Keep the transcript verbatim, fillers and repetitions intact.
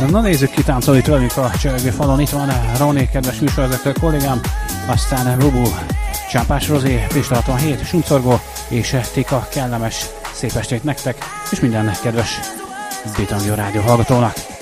Na nézzük ki táncolni tőlünk a csörgő falon. Itt van Roni, kedves műsorvezető kollégám, aztán Bubu, Csápás Rozé, Pista hatvanhét, Suncorgó és Tika. Kellemes szép estét nektek, és minden kedves Beat Anglió rádió hallgatónak.